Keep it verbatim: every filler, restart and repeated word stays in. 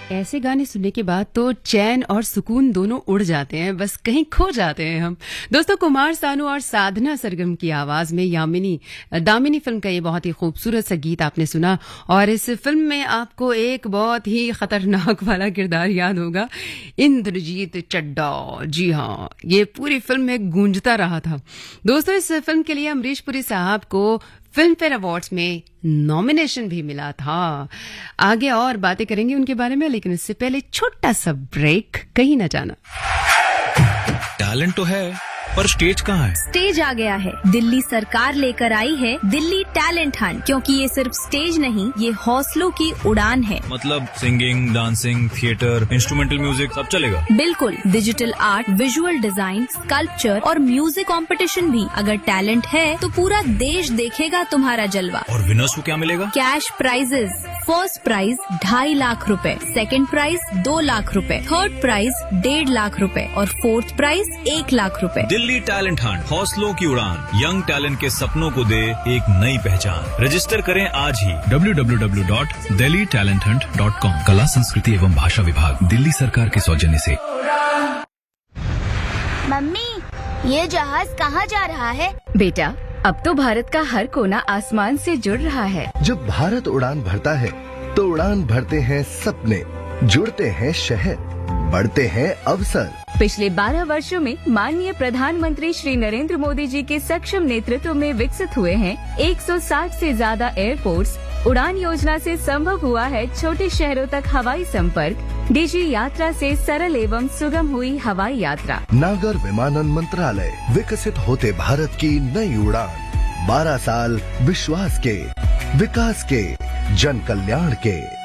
ऐसे गाने सुनने के बाद तो चैन और सुकून दोनों उड़ जाते हैं, बस कहीं खो जाते हैं हम। दोस्तों, कुमार सानू और साधना सरगम की आवाज में यामिनी दामिनी फिल्म का ये बहुत ही खूबसूरत सा गीत आपने सुना। और इस फिल्म में आपको एक बहुत ही खतरनाक वाला किरदार याद होगा, इंद्रजीत चड्ढा। जी हाँ, ये पूरी फिल्म में गूंजता रहा था। दोस्तों, इस फिल्म के लिए अमरीश पुरी साहब को फिल्म फेयर अवार्ड्स में नॉमिनेशन भी मिला था। आगे और बातें करेंगे उनके बारे में, लेकिन इससे पहले छोटा सा ब्रेक, कहीं ना जाना। टैलेंट तो है, पर स्टेज कहाँ है? स्टेज आ गया है। दिल्ली सरकार लेकर आई है दिल्ली टैलेंट हंट, क्योंकि ये सिर्फ स्टेज नहीं, ये हौसलों की उड़ान है। मतलब singing, dancing, theatre, instrumental music सब चलेगा? बिल्कुल, digital art, visual design, sculpture और म्यूजिक कंपटीशन भी। अगर टैलेंट है तो पूरा देश देखेगा तुम्हारा जलवा। और विनर्स को क्या मिलेगा? Cash prices. फर्स्ट प्राइज ढाई लाख रुपए, सेकंड प्राइज दो लाख रुपए, थर्ड प्राइज डेढ़ लाख रुपए और फोर्थ प्राइज एक लाख रुपए। दिल्ली टैलेंट हंट, हौसलों की उड़ान, यंग टैलेंट के सपनों को दे एक नई पहचान। रजिस्टर करें आज ही W W W dot Delhi talent Hunt dot com. कला, संस्कृति एवं भाषा विभाग, दिल्ली सरकार के सौजन्य से। मम्मी, ये जहाज कहाँ जा रहा है? बेटा, अब तो भारत का हर कोना आसमान से जुड़ रहा है। जब भारत उड़ान भरता है तो उड़ान भरते हैं सपने, जुड़ते हैं शहर, बढ़ते हैं अवसर। पिछले बारह वर्षों में माननीय प्रधानमंत्री श्री नरेंद्र मोदी जी के सक्षम नेतृत्व में विकसित हुए हैं एक सौ साठ से ज्यादा एयरपोर्ट्स। उड़ान योजना से संभव हुआ है छोटे शहरों तक हवाई संपर्क। डीजी यात्रा से सरल एवं सुगम हुई हवाई यात्रा। नागर विमानन मंत्रालय, विकसित होते भारत की नई उड़ान। बारह साल विश्वास के, विकास के, जन कल्याण के।